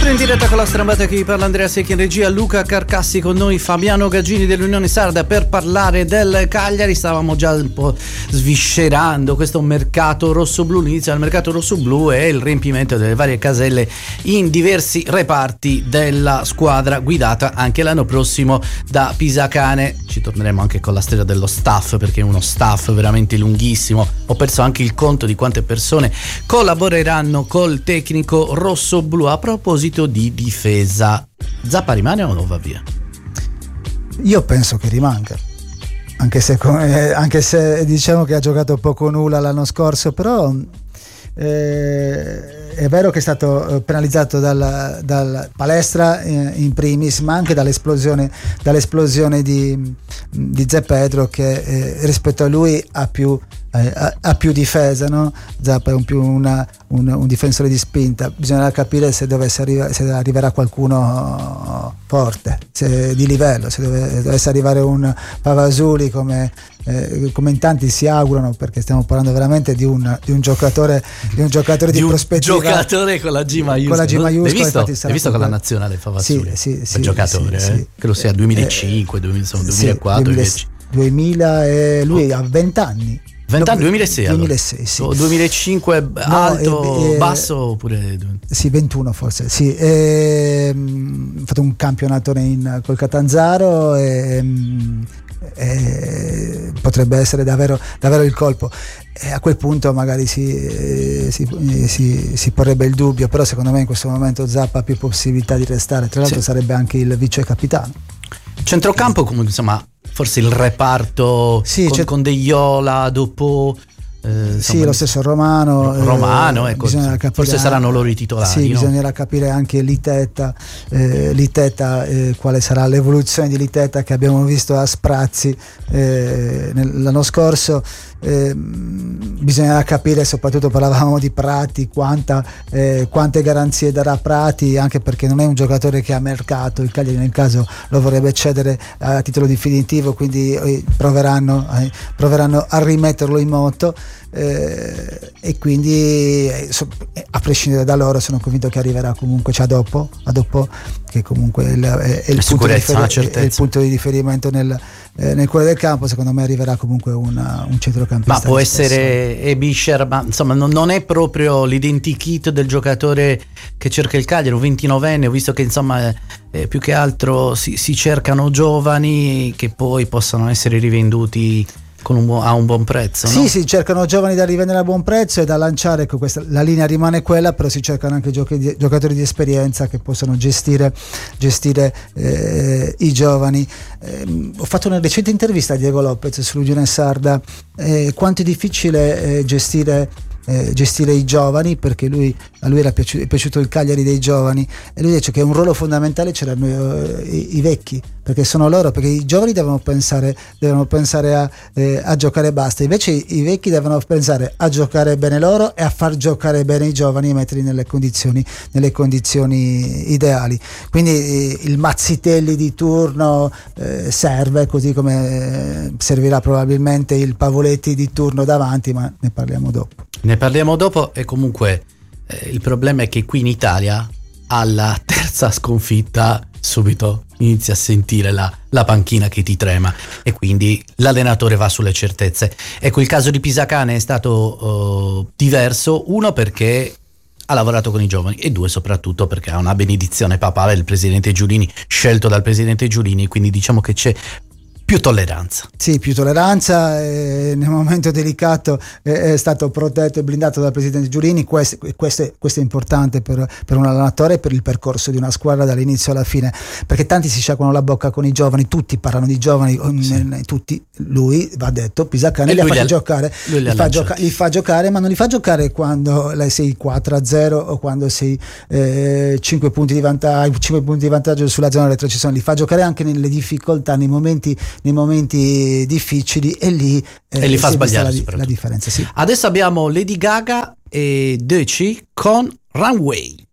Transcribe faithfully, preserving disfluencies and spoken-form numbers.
In diretta con la strambata che vi parla Andrea Secchi in regia, Luca Carcassi con noi, Fabiano Gaggini dell'Unione Sarda per parlare del Cagliari. Stavamo già un po' sviscerando questo mercato rosso-blu, l'inizio del mercato rosso-blu e il riempimento delle varie caselle in diversi reparti della squadra guidata anche l'anno prossimo da Pisacane. Ci torneremo anche con la storia dello staff, perché è uno staff veramente lunghissimo. Ho perso anche il conto di quante persone collaboreranno col tecnico rosso-blu. A proposito di difesa, Zappa rimane o non va via? Io penso che rimanga, anche se, eh, anche se diciamo che ha giocato poco nulla l'anno scorso, però eh, è vero che è stato penalizzato dal, dal Palestra eh, in primis, ma anche dall'esplosione, dall'esplosione di, di Zé Pedro, che eh, rispetto a lui ha più Ha, ha più difesa, no? Zappa è un più una, un, un difensore di spinta. Bisognerà capire se dovesse arrivare, se arriverà qualcuno forte, se di livello, se dove, dovesse arrivare un Pavasuli come, eh, come in tanti si augurano, perché stiamo parlando veramente di un, di un giocatore di un giocatore di, di un prospettiva, giocatore con la G maiuscola, con la G maiuscola. L'hai visto, L'hai visto con la nazionale Pavasuli? Sì, sì, sì, giocatore, sì, eh? sì. Credo sia duemilacinque, duemila, duemilaquattro, sì, duemila e lui ha venti anni. venti anni, duemilasei, duemilasei sì. O duemilacinque no, alto, eh, basso oppure sì, ventuno forse, sì. E, mh, ho fatto un campionatore in, col Catanzaro e, mh, e potrebbe essere davvero, davvero il colpo. E a quel punto magari si, si, si, si porrebbe il dubbio, però secondo me in questo momento Zappa ha più possibilità di restare, tra l'altro sì. Sarebbe anche il vice capitano. Centrocampo comunque, insomma, forse il reparto sì, con, con Deiola dopo eh, sì, lo stesso Romano Romano eh, ecco, capire, forse saranno loro i titolari, sì, no? Bisognerà capire anche Liteta eh, Liteta eh, quale sarà l'evoluzione di Liteta, che abbiamo visto a sprazzi eh, l'anno scorso. Eh, bisognerà capire, soprattutto parlavamo di Prati, quanta, eh, quante garanzie darà Prati, anche perché non è un giocatore che ha mercato. Il Cagliari nel caso lo vorrebbe cedere a titolo definitivo, quindi eh, proveranno, eh, proveranno a rimetterlo in moto. Eh, e quindi eh, so, a prescindere da loro sono convinto che arriverà comunque, cioè dopo, a dopo che comunque è il, è, è il, punto, di rifer- è il punto di riferimento nel, eh, nel cuore del campo. Secondo me arriverà comunque una, un centrocampista, ma può essere Ebischer, ma insomma non, non è proprio l'identikit del giocatore che cerca il Cagliari, un ventinovenne. Ho visto che insomma eh, più che altro si, si cercano giovani che poi possano essere rivenduti con un buon, a un buon prezzo, sì, no? Sì, cercano giovani da rivendere a buon prezzo e da lanciare. Ecco, questa, la linea rimane quella, però si cercano anche giochi di, giocatori di esperienza che possano gestire, gestire eh, i giovani. Eh, ho fatto una recente intervista a Diego Lopez sull'Unione Sarda, eh, quanto è difficile eh, gestire Eh, gestire i giovani, perché lui, a lui era piaciuto, è piaciuto il Cagliari dei giovani, e lui dice che un ruolo fondamentale c'erano eh, i, i vecchi, perché sono loro, perché i giovani devono pensare devono pensare a, eh, a giocare e basta, invece i, i vecchi devono pensare a giocare bene loro e a far giocare bene i giovani e metterli nelle condizioni nelle condizioni ideali. Quindi eh, il Mazzitelli di turno eh, serve, così come eh, servirà probabilmente il Pavoletti di turno davanti, ma ne parliamo dopo. Ne parliamo dopo. E comunque eh, il problema è che qui in Italia alla terza sconfitta subito inizi a sentire la, la panchina che ti trema e quindi l'allenatore va sulle certezze. Ecco, il caso di Pisacane è stato uh, diverso, uno perché ha lavorato con i giovani e due soprattutto perché ha una benedizione papale del presidente Giulini, scelto dal presidente Giulini, quindi diciamo che c'è più tolleranza. Sì, più tolleranza, eh, nel momento delicato eh, è stato protetto e blindato dal presidente Giulini. Questo, questo, questo è importante per, per un allenatore e per il percorso di una squadra dall'inizio alla fine, perché tanti si sciacquano la bocca con i giovani, tutti parlano di giovani, sì. n- tutti, lui va detto, Pisacane li ha fatti giocare, li, li, fa gioca- li fa giocare, ma non li fa giocare quando sei quattro a zero o quando sei eh, cinque punti di vantaggio, cinque punti di vantaggio sulla zona retrocessione, li fa giocare anche nelle difficoltà, nei momenti nei momenti difficili, e lì eh, e li fa sbagliare la, la differenza. Sì. Adesso abbiamo Lady Gaga e Deci con Runway.